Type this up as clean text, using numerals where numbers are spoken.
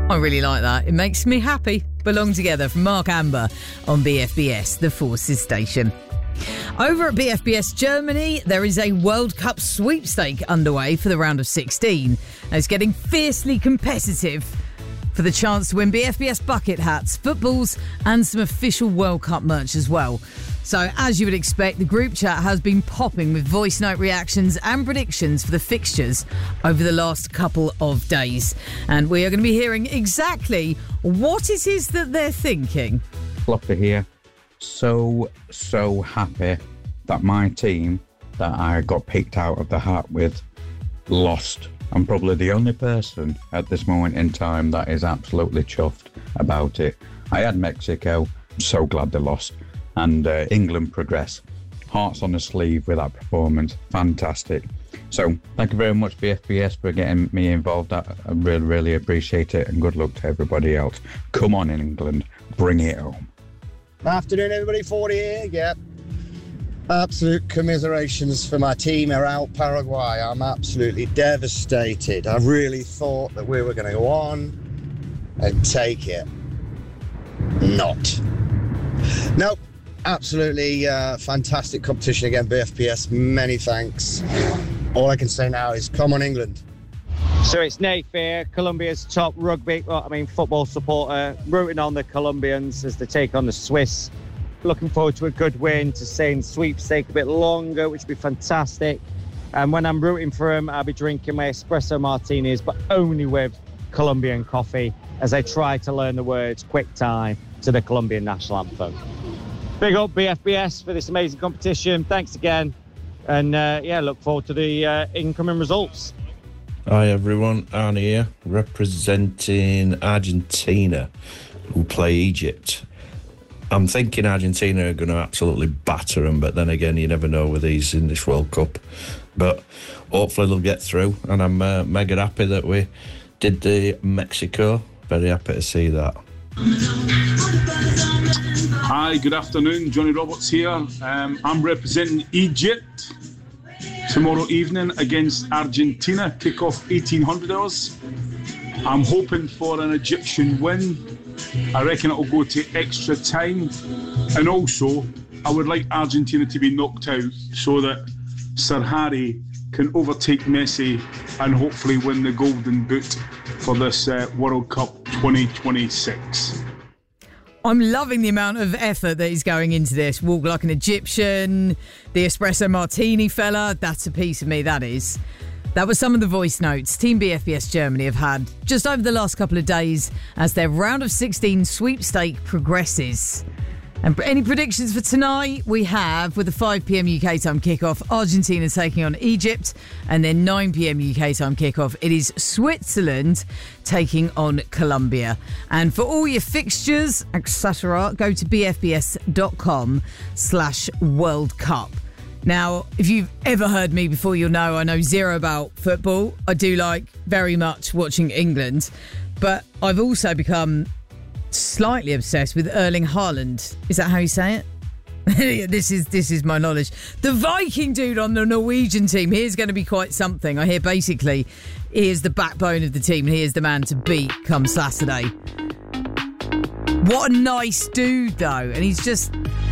I really like that. It makes me happy. Belong Together from Mark Amber on BFBS, the Forces station. Over at BFBS Germany, there is a World Cup sweepstake underway for the round of 16. And it's getting fiercely competitive for the chance to win BFBS bucket hats, footballs and some official World Cup merch as well. So, as you would expect, the group chat has been popping with voice note reactions and predictions for the fixtures over the last couple of days. And we are going to be hearing exactly what it is that they're thinking. Love to hear. So happy that my team that I got picked out of the hat with lost. I'm probably the only person at this moment in time that is absolutely chuffed about it. I had Mexico, so glad they lost. And England progress. Hearts on the sleeve with that performance. Fantastic. So thank you very much, BFBS, for getting me involved. I really, really appreciate it. And good luck to everybody else. Come on, England. Bring it home. Afternoon, everybody. 40 here. Yep. Absolute commiserations for my team around Paraguay. I'm absolutely devastated. I really thought that we were going to go on and take it. Not. Nope. Absolutely fantastic competition again, BFPS. Many thanks. All I can say now is come on, England. So it's Nate here, Colombia's top football supporter, rooting on the Colombians as they take on the Swiss. Looking forward to a good win, to seeing sweepstake a bit longer, which would be fantastic. And when I'm rooting for them, I'll be drinking my espresso martinis, but only with Colombian coffee, as I try to learn the words quick time to the Colombian national anthem. Big up BFBS for this amazing competition. Thanks again. And look forward to the incoming results. Hi everyone, Arnie here, representing Argentina, who play Egypt. I'm thinking Argentina are going to absolutely batter them, but then again, you never know with these in this World Cup. But hopefully they'll get through, and I'm mega happy that we did the Mexico. Very happy to see that. Hi, good afternoon. Johnny Roberts here. I'm representing Egypt tomorrow evening against Argentina. Kick-off 1800 hours. I'm hoping for an Egyptian win. I reckon it'll go to extra time. And also, I would like Argentina to be knocked out so that Sir Harry can overtake Messi and hopefully win the Golden Boot for this World Cup 2026. I'm loving the amount of effort that is going into this. Walk like an Egyptian, the espresso martini fella. That's a piece of me, that is. That was some of the voice notes Team BFBS Germany have had just over the last couple of days as their round of 16 sweepstake progresses. And any predictions for tonight? We have, with a 5 p.m. UK time kickoff, Argentina taking on Egypt, and then 9 p.m. UK time kickoff, it is Switzerland taking on Colombia. And for all your fixtures, etc., go to bfbs.com/World Cup. Now, if you've ever heard me before, you'll know I know zero about football. I do like very much watching England, but I've also become slightly obsessed with Erling Haaland. Is that how you say it? This is my knowledge. The Viking dude on the Norwegian team, he is going to be quite something. I hear basically he is the backbone of the team and he is the man to beat come Saturday. What a nice dude though, and he's just